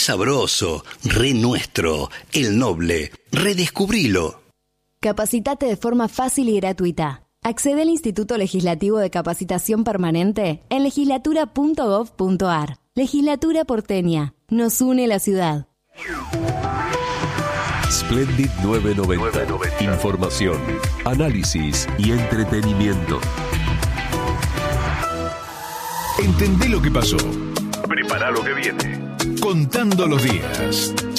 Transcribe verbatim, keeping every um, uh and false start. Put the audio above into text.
sabroso, re nuestro, el noble. Redescubrilo. Capacitate de forma fácil y gratuita. Accede al Instituto Legislativo de Capacitación Permanente en legislatura punto gov punto ar. Legislatura porteña. Nos une la ciudad. Splendid novecientos noventa. Información, análisis y entretenimiento. Entendé lo que pasó. Prepara lo que viene. Contando los días.